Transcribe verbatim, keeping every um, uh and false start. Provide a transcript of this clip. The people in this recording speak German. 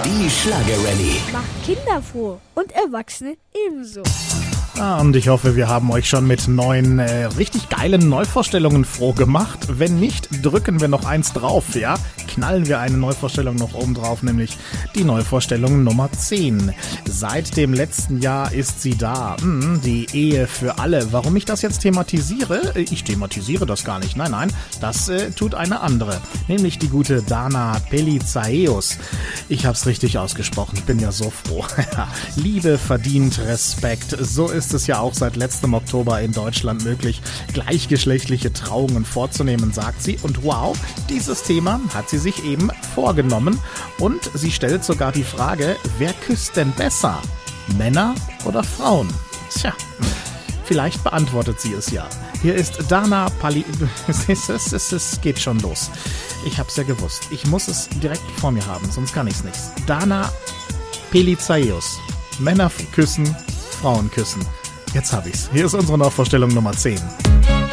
Die Schlagerrallye. Macht Kinder froh und Erwachsene ebenso. Ah, und ich hoffe, wir haben euch schon mit neuen, äh, richtig geilen Neuvorstellungen froh gemacht. Wenn nicht, drücken wir noch eins drauf, ja? Knallen wir eine Neuvorstellung noch oben drauf, nämlich die Neuvorstellung Nummer zehn. Seit dem letzten Jahr ist sie da. Hm, die Ehe für alle. Warum ich das jetzt thematisiere? Ich thematisiere das gar nicht. Nein, nein, das äh, tut eine andere. Nämlich die gute Dana Pelizaeus. Ich hab's richtig ausgesprochen. Bin ja so froh. Liebe verdient Respekt. So ist es ja auch seit letztem Oktober in Deutschland möglich, gleichgeschlechtliche Trauungen vorzunehmen, sagt sie. Und wow, dieses Thema hat sie sich eben vorgenommen. Und sie stellt sogar die Frage, wer küsst denn besser? Männer oder Frauen? Tja, vielleicht beantwortet sie es ja. Hier ist Dana Pali... es, es, es, es geht schon los. Ich hab's ja gewusst. Ich muss es direkt vor mir haben, sonst kann ich's nicht. Dana Pelizaeus. Männer küssen, Frauen küssen. Jetzt hab ich's. Hier ist unsere Neuvorstellung Nummer zehn.